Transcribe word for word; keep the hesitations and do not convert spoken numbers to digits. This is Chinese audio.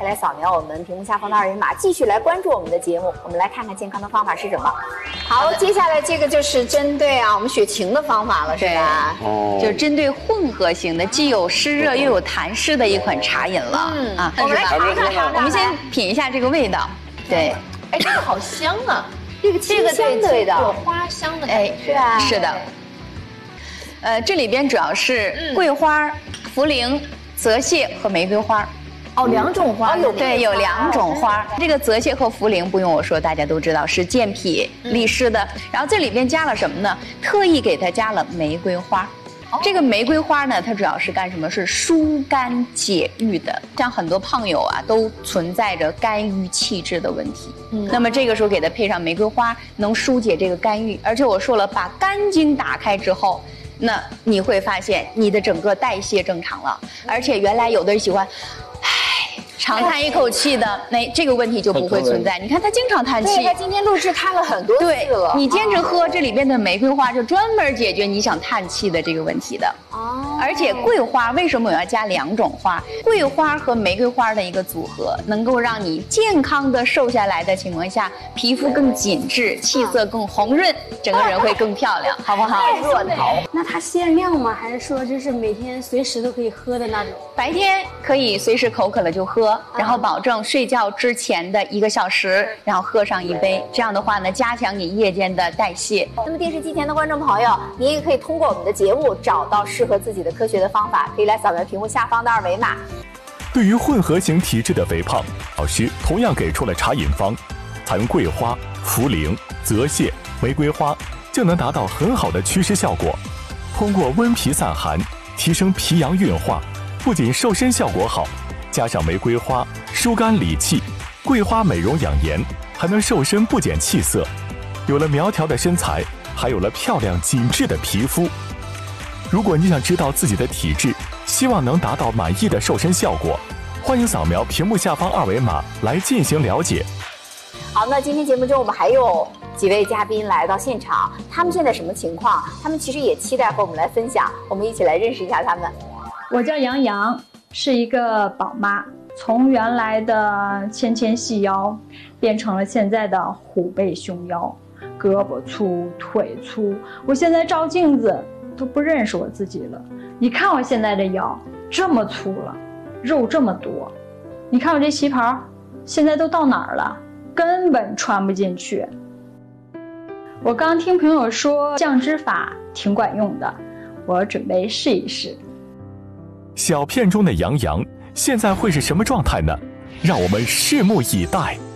以来扫描我们屏幕下方的二维码，继续来关注我们的节目。我们来看看健康的方法是什么。好，接下来这个就是针对啊我们雪晴的方法了，是吧？ 哦，就针对混合型的，既有湿热又有痰湿的一款茶饮了。嗯啊， 我们来尝尝尝尝。 我们先品一下这个味道。对， 哎，这个好香啊！ 这个清香的味道， 有花香的感觉， 是吧？ 是的。呃，这里边主要是桂花、茯苓、泽泻和玫瑰花。 哦，两种花， 有对，有两种花。这个泽泻和茯苓不用我说，大家都知道是健脾利湿的。然后这里边加了什么呢？特意给它加了玫瑰花。这个玫瑰花呢，它主要是干什么？是疏肝解郁的。像很多胖友啊，都存在着肝郁气滞的问题。嗯，那么这个时候给它配上玫瑰花，能疏解这个肝郁。而且我说了，把肝经打开之后，那你会发现你的整个代谢正常了。而且原来有的人喜欢，唉，长叹一口气的，那这个问题就不会存在。你看他经常叹气， 对，他今天录制叹了很多次了。 你坚持喝这里边的玫瑰花，就专门解决你想叹气的这个问题的。 哦， 而且桂花为什么我要加两种花？桂花和玫瑰花的一个组合，能够让你健康的瘦下来的情况下，皮肤更紧致，气色更红润，整个人会更漂亮，好不好？ 热桃。 那它限量吗？还是说就是每天随时都可以喝的那种？ 白天可以随时口渴了就喝，然后保证睡觉之前的一个小时，然后喝上一杯。这样的话呢，加强你夜间的代谢。 那么电视机前的观众朋友，您也可以通过我们的节目找到适合自己的科学的方法，可以来扫描屏幕下方的二维码。 对于混合型体质的肥胖，老师同样给出了茶饮方，采用桂花、茯苓、泽泻、玫瑰花，就能达到很好的祛湿效果。通过温脾散寒，提升脾阳运化，不仅瘦身效果好，加上玫瑰花疏肝理气，桂花美容养颜，还能瘦身不减气色。有了苗条的身材，还有了漂亮紧致的皮肤。如果你想知道自己的体质，希望能达到满意的瘦身效果，欢迎扫描屏幕下方二维码来进行了解。 好，那今天节目中我们还有几位嘉宾来到现场，他们现在什么情况？他们其实也期待和我们来分享，我们一起来认识一下他们。 我叫杨洋，是一个宝妈，从原来的纤纤细腰变成了现在的虎背熊腰，胳膊粗腿粗，我现在照镜子都不认识我自己了。你看我现在的腰这么粗了，肉这么多，你看我这旗袍现在都到哪儿了，根本穿不进去。我刚听朋友说降脂法挺管用的，我准备试一试。 小片中的杨洋现在会是什么状态呢？让我们拭目以待。